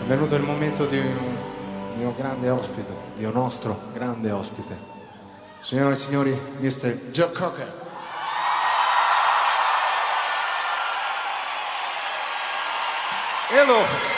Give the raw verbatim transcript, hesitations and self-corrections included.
È venuto il momento di un mio grande ospite, di un nostro grande ospite. Signore e signori, mister Joe Cocker. Hello.